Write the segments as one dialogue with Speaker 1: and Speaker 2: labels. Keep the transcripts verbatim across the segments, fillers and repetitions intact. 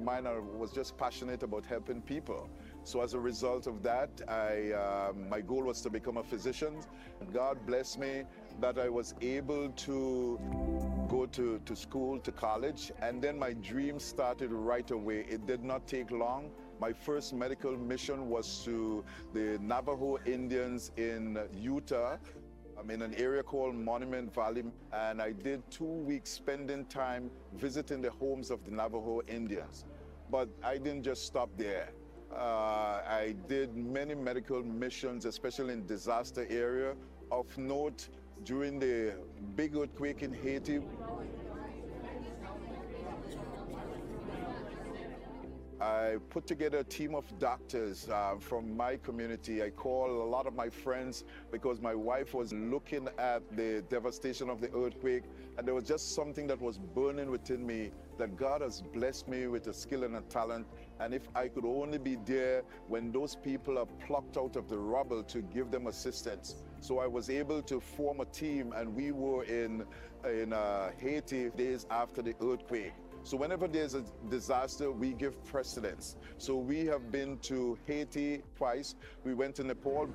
Speaker 1: mind. I was just passionate about helping people. So as a result of that, I, um, my goal was to become a physician. God blessed me that I was able to go to, to school, to college, and then my dream started right away. It did not take long. My first medical mission was to the Navajo Indians in Utah. I'm in an area called Monument Valley, and I did two weeks spending time visiting the homes of the Navajo Indians. But I didn't just stop there. Uh, I did many medical missions, especially in disaster area. Of note, during the big earthquake in Haiti, I put together a team of doctors uh, from my community. I called a lot of my friends because my wife was looking at the devastation of the earthquake, and there was just something that was burning within me, that God has blessed me with a skill and a talent, and if I could only be there when those people are plucked out of the rubble to give them assistance. So I was able to form a team, and we were in, in uh, Haiti days after the earthquake. So whenever there's a disaster, we give precedence. So we have been to Haiti twice. We went to Nepal.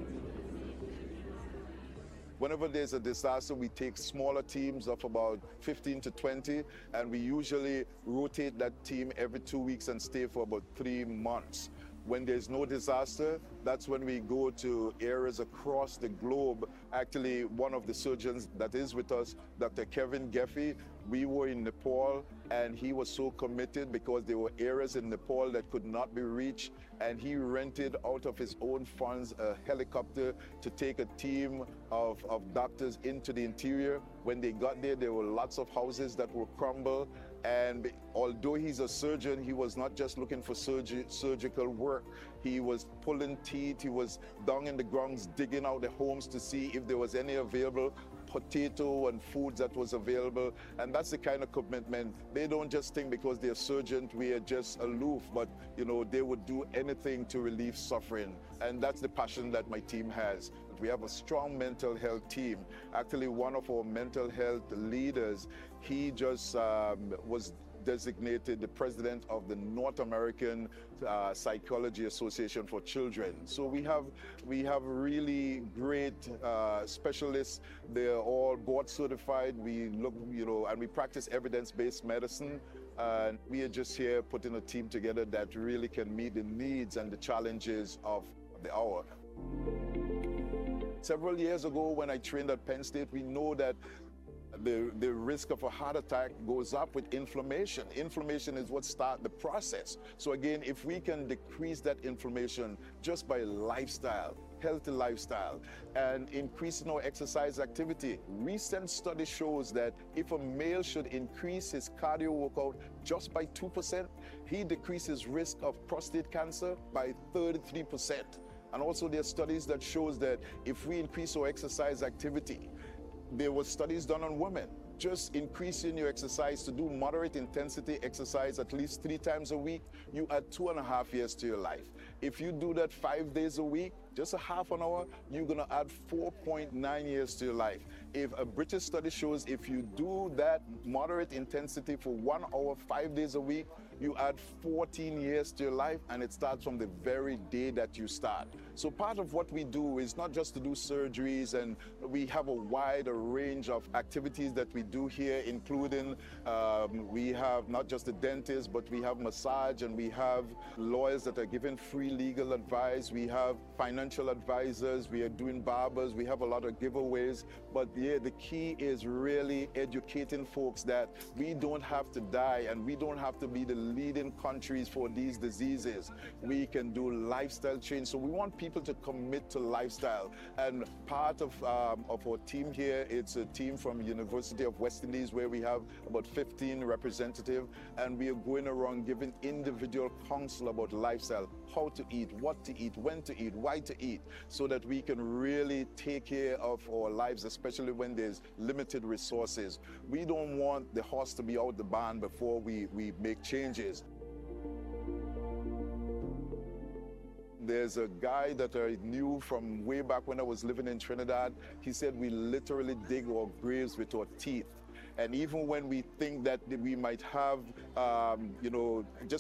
Speaker 1: Whenever there's a disaster, we take smaller teams of about fifteen to twenty, and we usually rotate that team every two weeks and stay for about three months. When there's no disaster, that's when we go to areas across the globe. Actually, one of the surgeons that is with us, Doctor Kevin Geffey, we were in Nepal, and he was so committed because there were areas in Nepal that could not be reached, and he rented out of his own funds a helicopter to take a team of, of doctors into the interior. When they got there, there were lots of houses that were crumbled, and although he's a surgeon, he was not just looking for surg surgical work. He was pulling teeth, he was down in the grounds digging out the homes to see if there was any available potato and food that was available. And that's the kind of commitment. They don't just think because they're surgeons, we are just aloof, but you know, they would do anything to relieve suffering. And that's the passion that my team has. We have a strong mental health team. Actually, one of our mental health leaders, he just um, was designated the president of the North American uh, Psychology Association for Children. So we have we have really great uh, specialists. They're all board certified. We look, you know, and we practice evidence-based medicine. And we are just here putting a team together that really can meet the needs and the challenges of the hour. Several years ago, when I trained at Penn State, we know that the, the risk of a heart attack goes up with inflammation. Inflammation is what starts the process. So again, if we can decrease that inflammation just by lifestyle, healthy lifestyle, and increasing our exercise activity. Recent study shows that if a male should increase his cardio workout just by two percent, he decreases risk of prostate cancer by thirty-three percent. And also there are studies that shows that if we increase our exercise activity, there were studies done on women. Just increasing your exercise to do moderate intensity exercise at least three times a week, you add two and a half years to your life. If you do that five days a week, just a half an hour, you're gonna add four point nine years to your life. If a British study shows if you do that moderate intensity for one hour, five days a week, you add fourteen years to your life, and it starts from the very day that you start. So part of what we do is not just to do surgeries, and we have a wide range of activities that we do here, including um, we have not just the dentist, but we have massage, and we have lawyers that are giving free legal advice. We have financial advisors, we are doing barbers, we have a lot of giveaways. But yeah, the key is really educating folks that we don't have to die, and we don't have to be the leading countries for these diseases. We can do lifestyle change. So we want people to commit to lifestyle. And part of, um, of our team here, it's a team from University of West Indies where we have about fifteen representatives, and we are going around giving individual counsel about lifestyle, how to eat, what to eat, when to eat, why to eat, so that we can really take care of our lives, especially when there's limited resources. We don't want the horse to be out the barn before we, we make changes. There's a guy that I knew from way back when I was living in Trinidad. He said we literally dig our graves with our teeth. And even when we think that we might have, um, you know, just